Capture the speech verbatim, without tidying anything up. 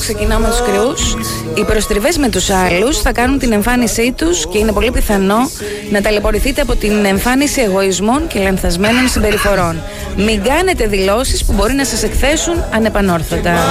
ξεκινάω με τους κρυούς. Οι προστριβές με τους άλλους θα κάνουν την εμφάνισή τους και είναι πολύ πιθανό να ταλαιπωρηθείτε από την εμφάνιση εγωισμών και λανθασμένων συμπεριφορών. Μην κάνετε δηλώσεις που μπορεί να σας εκθέσουν ανεπανόρθωτα.